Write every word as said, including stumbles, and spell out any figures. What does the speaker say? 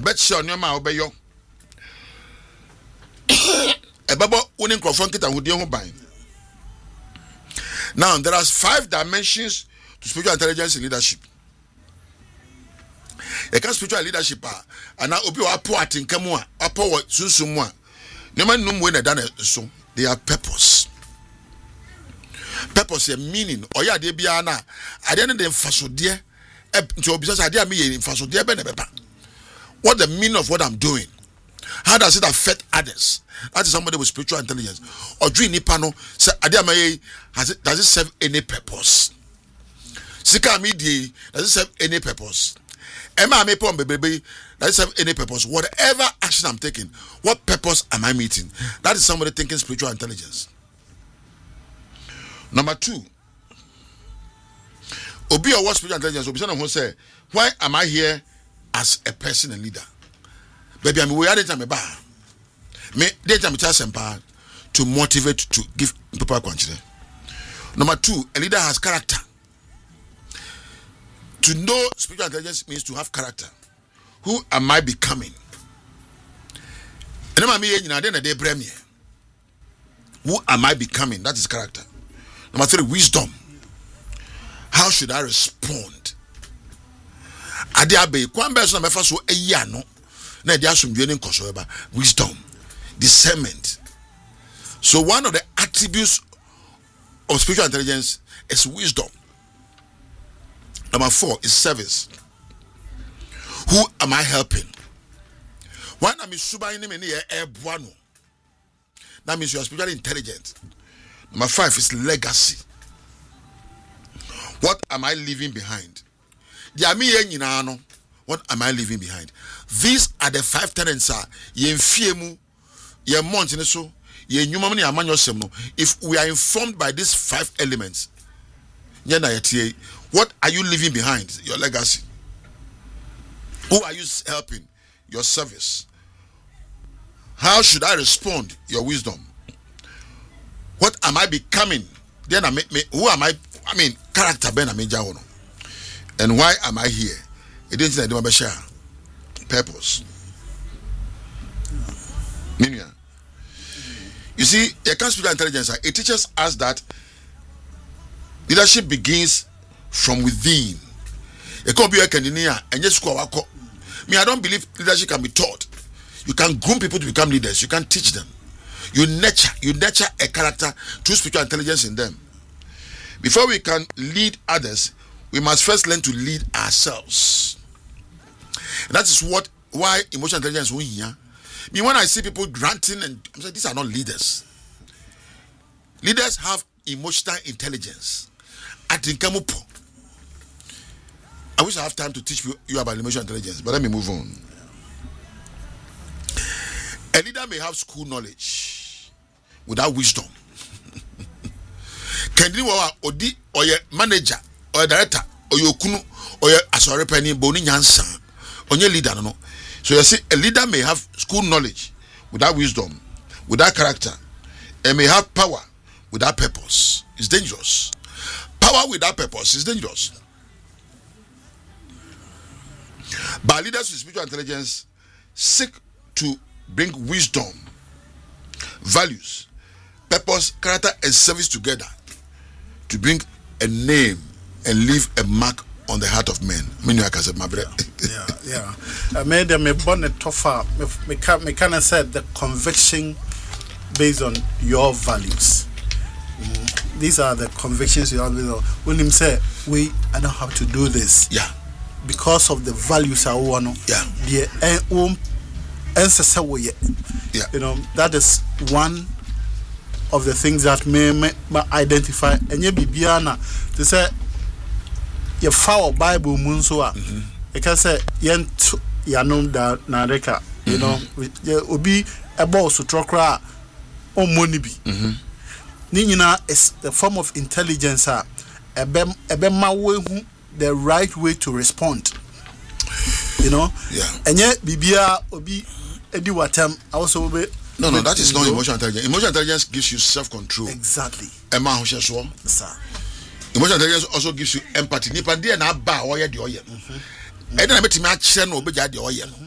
Bet sure no ma obeyo. Ebabo winning crofon kita hudi ho ban. Now there are five dimensions to spiritual intelligence and leadership. You can spiritual leadership and now obi wa po atinka mu a apo wo sunsun mu a nema num we na da na so they have purpose. Purpose a meaning or ya de bia na ade ne de mfasode e nti obi say ade a me ye mfasode be na beba. What the meaning of what I'm doing? How does it affect others? That is somebody with spiritual intelligence. Or dream nipa no say ade a me has it does it serve any purpose? Sika me die does it serve any purpose? Emma me pon baby does it serve any purpose? Whatever action I'm taking, what purpose am I meeting? That is somebody thinking spiritual intelligence. Number two, obi or what spiritual intelligence? Obi who say, why am I here as a person and leader? Baby, I'm we are the ba. Me data me tell to motivate to give people confidence. Number two, a leader has character. To know spiritual intelligence means to have character. Who am I becoming? And I'm here, you know, then a day premier. Who am I becoming? That is character. Number three, wisdom. How should I respond? Adiabe, kwamba so na mefa so eya no. Na dia asomdwe ne nkoso eba. Wisdom, discernment. So one of the attributes of spiritual intelligence is wisdom. Number four is service. Who am I helping? When I'm suba in me near ebuano. That means you are spiritually intelligent. Number five is legacy. What am I leaving behind? What am I leaving behind? These are the five tenets. If we are informed by these five elements, what are you leaving behind? Your legacy. Who are you helping? Your service. How should I respond? Your wisdom. What am I becoming? Then I make me. Who am I? I mean, character. Ben Amijawono. And why am I here? It didn't say share purpose. Minya. You see, a spiritual intelligence. It teaches us that leadership begins from within. It can't be a candinia and just go. Me, I don't believe leadership can be taught. You can groom people to become leaders. You can teach them. You nurture, you nurture a character through spiritual intelligence in them. Before we can lead others, we must first learn to lead ourselves. And that is what why emotional intelligence is here. I mean, when I see people granting, and I'm saying these are not leaders. Leaders have emotional intelligence. I think I'm up. I wish I have time to teach you about emotional intelligence, but let me move on. A leader may have school knowledge without wisdom. Can you odi or your manager or your director or your kunu or your asore penny boni nyansa on your leader no? So you see, a leader may have school knowledge without wisdom, without character, and may have power without purpose. It's dangerous. Power without purpose is dangerous. But leaders with spiritual intelligence seek to bring wisdom, values, purpose, character, and service together to bring a name and leave a mark on the heart of men. yeah, yeah. I made them a bonnet tougher. Me kind of said the conviction based on your values. Mm. These are the convictions you have. When him say, "We, I don't have to do this." Yeah. Because of the values I want. Yeah. The own ancestry. Yeah. You know, that is one of the things that may, may, may identify. And you be biana to say your foul Bible munsoa. You can say yen yanum da nareka. You know, you obi a boss to trokra or money be. Nina is the form of intelligence. A bem a bem mawe the right way to respond. You know? Yeah. And yet Bibia obi edi watem also be. No, no, that is not emotional intelligence. Emotional intelligence gives you self-control. Exactly. Emma Hosheswa. Sir. Emotional intelligence also gives you empathy. Nipa dia na ba oye de oye. E na beti me ache na obeja de oye no.